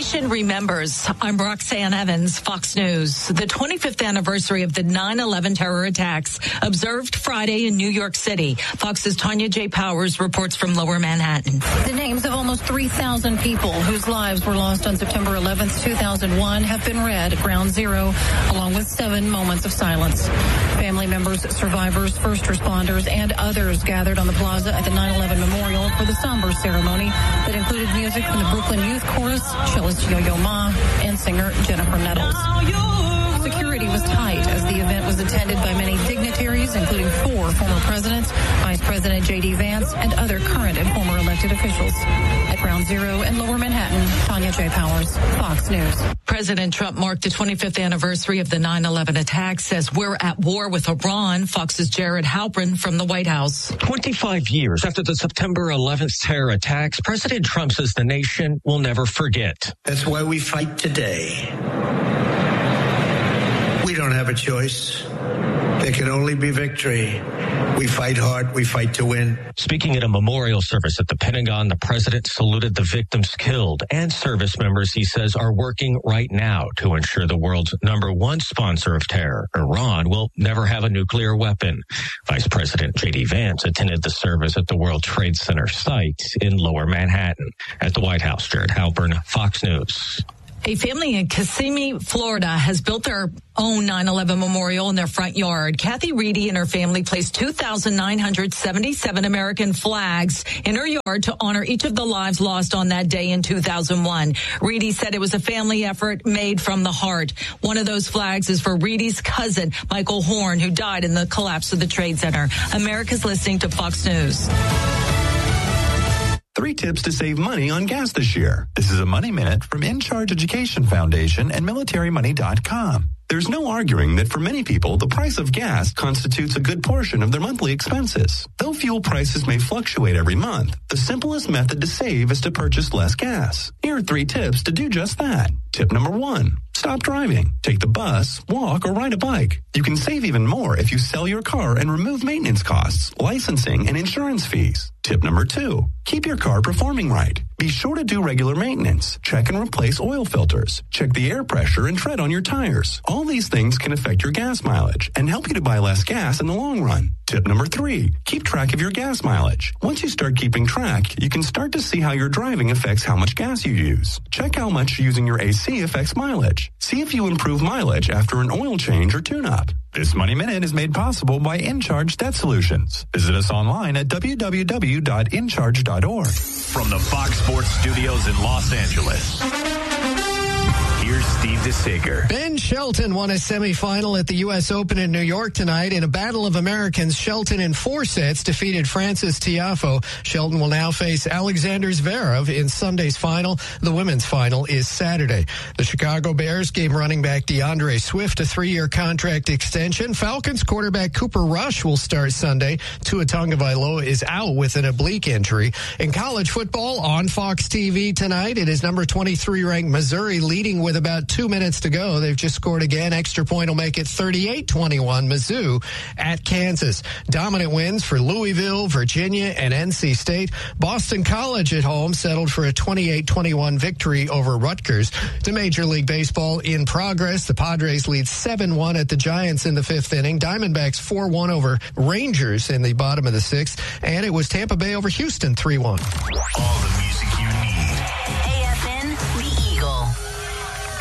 nation remembers. I'm Roxanne Evans, Fox News. The 25th anniversary of the 9/11 terror attacks observed Friday in New York City. Fox's Tanya J. Powers reports from Lower Manhattan. The names of almost 3,000 people whose lives were lost on September 11th, 2001 have been read at Ground Zero, along with 7 moments of silence. Family members, survivors, first responders, and others gathered on the plaza at the 9/11 memorial for the somber ceremony that included music from the Brooklyn Youth Chorus, cellist Yo-Yo Ma, and singer Jennifer Nettles. Security was tight as the event was attended by many dignitaries, including 4 former presidents, Vice President J.D. Vance, and other current and former elected officials. At Ground Zero in Lower Manhattan, Tanya J. Powers, Fox News. President Trump marked the 25th anniversary of the 9/11 attacks as we're at war with Iran. Fox's Jared Halpern from the White House. 25 years after the September 11th terror attacks, President Trump says the nation will never forget. That's why we fight today. We don't have a choice. There can only be victory. We fight hard. We fight to win. Speaking at a memorial service at the Pentagon, the president saluted the victims killed and service members he says are working right now to ensure the world's #1 sponsor of terror, Iran, will never have a nuclear weapon. Vice President J.D. Vance attended the service at the World Trade Center site in Lower Manhattan. At the White House, Jared Halpern, Fox News. A family in Kissimmee, Florida, has built their own 9/11 memorial in their front yard. Kathy Reedy and her family placed 2,977 American flags in her yard to honor each of the lives lost on that day in 2001. Reedy said it was a family effort made from the heart. One of those flags is for Reedy's cousin, Michael Horn, who died in the collapse of the Trade Center. America's listening to Fox News. 3 tips to save money on gas this year. This is a Money Minute from In Charge Education Foundation and MilitaryMoney.com. There's no arguing that for many people, the price of gas constitutes a good portion of their monthly expenses. Though fuel prices may fluctuate every month, the simplest method to save is to purchase less gas. Here are 3 tips to do just that. Tip number 1. Stop driving. Take the bus, walk, or ride a bike. You can save even more if you sell your car and remove maintenance costs, licensing, and insurance fees. Tip number 2. Keep your car performing right. Be sure to do regular maintenance. Check and replace oil filters. Check the air pressure and tread on your tires. All these things can affect your gas mileage and help you to buy less gas in the long run. Tip number 3. Keep track of your gas mileage. Once you start keeping track, you can start to see how your driving affects how much gas you use. Check how much using your AC affects mileage. See if you improve mileage after an oil change or tune-up. This Money Minute is made possible by InCharge Debt Solutions. Visit us online at www.incharge.org. From the Fox Sports Studios in Los Angeles, here's Steve DeSager. Ben Shelton won a semifinal at the U.S. Open in New York tonight. In a battle of Americans, Shelton in 4 sets defeated Francis Tiafoe. Shelton will now face Alexander Zverev in Sunday's final. The women's final is Saturday. The Chicago Bears gave running back DeAndre Swift a 3-year contract extension. Falcons quarterback Cooper Rush will start Sunday. Tua Tagovailoa is out with an oblique injury. In college football on Fox TV tonight, it is number 23 ranked Missouri leading with about 2 minutes to go. They've just scored again. Extra point will make it 38-21. Mizzou at Kansas. Dominant wins for Louisville, Virginia, and NC State. Boston College at home settled for a 28-21 victory over Rutgers. To Major League Baseball in progress. The Padres lead 7-1 at the Giants in the 5th inning. Diamondbacks 4-1 over Rangers in the bottom of the 6th. And it was Tampa Bay over Houston 3-1. All the music